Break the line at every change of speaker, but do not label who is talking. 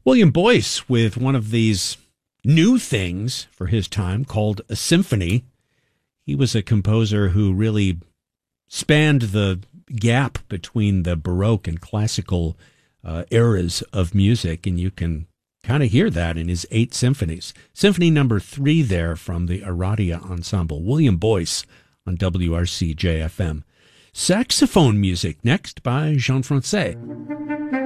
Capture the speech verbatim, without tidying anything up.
William Boyce with one of these new things for his time called a symphony. He was a composer who really spanned the gap between the Baroque and classical uh, eras of music, and you can kind of hear that in his eight symphonies. Symphony number three there from the Aradia Ensemble. William Boyce on W R C J F M. Saxophone music next by Jean Francais.